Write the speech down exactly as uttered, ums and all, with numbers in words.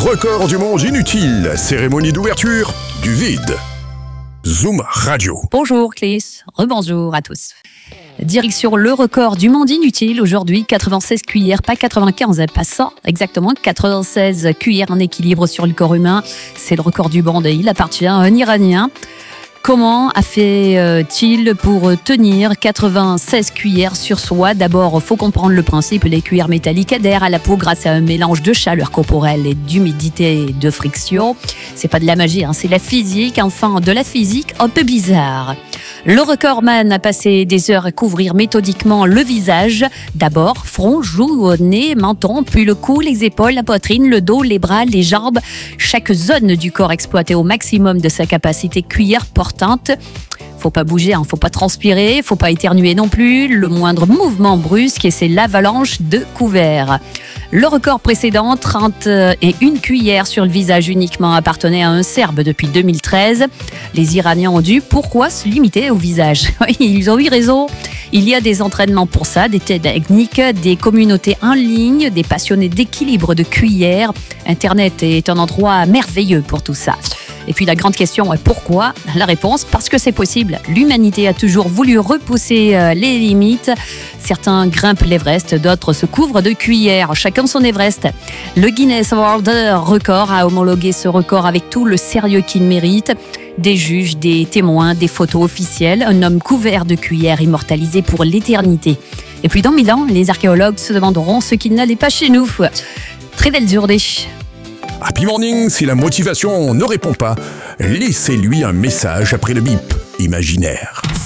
record du monde inutile, cérémonie d'ouverture du vide. Zoom Radio. Bonjour Clés, rebonjour à tous. Direction le record du monde inutile, aujourd'hui quatre-vingt-seize cuillères, pas quatre-vingt-quinze, pas ça, exactement quatre-vingt-seize cuillères en équilibre sur le corps humain. C'est le record du monde et il appartient à un Iranien. Comment a fait-il pour tenir quatre-vingt-seize cuillères sur soi? D'abord, il faut comprendre le principe. Les cuillères métalliques adhèrent à la peau grâce à un mélange de chaleur corporelle et d'humidité et de friction. C'est pas de la magie, hein, c'est la physique. Enfin, de la physique un peu bizarre. Le recordman a passé des heures à couvrir méthodiquement le visage. D'abord, front, joues, nez, menton, puis le cou, les épaules, la poitrine, le dos, les bras, les jambes. Chaque zone du corps exploitée au maximum de sa capacité cuillère portante. Faut pas bouger, hein, faut pas transpirer, faut pas éternuer non plus. Le moindre mouvement brusque et c'est l'avalanche de couverts. Le record précédent, trente et une cuillères sur le visage uniquement, appartenait à un Serbe depuis deux mille treize. Les Iraniens ont dû, pourquoi se limiter au visage? Ils ont eu raison. Il y a des entraînements pour ça, des techniques, des communautés en ligne, des passionnés d'équilibre de cuillères. Internet est un endroit merveilleux pour tout ça. Et puis la grande question est pourquoi? La réponse, parce que c'est possible. L'humanité a toujours voulu repousser les limites. Certains grimpent l'Everest, d'autres se couvrent de cuillères. Chacun son Everest. Le Guinness World Record a homologué ce record avec tout le sérieux qu'il mérite. Des juges, des témoins, des photos officielles. Un homme couvert de cuillères immortalisé pour l'éternité. Et puis dans mille ans, les archéologues se demanderont ce qu'il n'allait pas chez nous. Très belle journée. Happy Morning, si la motivation ne répond pas, laissez-lui un message après le bip imaginaire.